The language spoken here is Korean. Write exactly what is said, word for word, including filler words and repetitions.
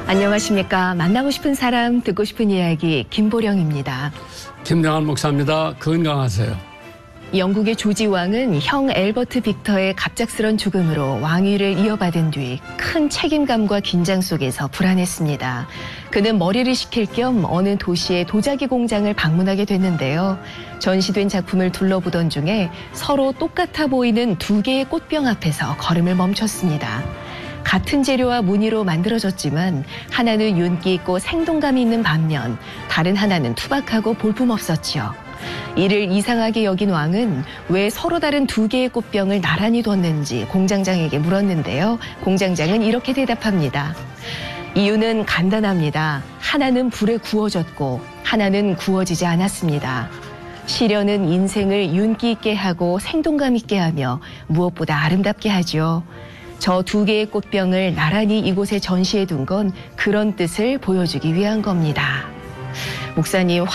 안녕하십니까. 만나고 싶은 사람, 듣고 싶은 이야기 김보령입니다. 김영환 목사입니다. 건강하세요. 영국의 조지 왕은 형 앨버트 빅터의 갑작스런 죽음으로 왕위를 이어받은 뒤 큰 책임감과 긴장 속에서 불안했습니다. 그는 머리를 식힐 겸 어느 도시의 도자기 공장을 방문하게 됐는데요. 전시된 작품을 둘러보던 중에 서로 똑같아 보이는 두 개의 꽃병 앞에서 걸음을 멈췄습니다. 같은 재료와 무늬로 만들어졌지만 하나는 윤기 있고 생동감이 있는 반면 다른 하나는 투박하고 볼품없었지요. 이를 이상하게 여긴 왕은 왜 서로 다른 두 개의 꽃병을 나란히 뒀는지 공장장에게 물었는데요. 공장장은 이렇게 대답합니다. 이유는 간단합니다. 하나는 불에 구워졌고 하나는 구워지지 않았습니다. 시련은 인생을 윤기 있게 하고 생동감 있게 하며 무엇보다 아름답게 하죠. 저 두 개의 꽃병을 나란히 이곳에 전시해 둔 건 그런 뜻을 보여주기 위한 겁니다. 목사님,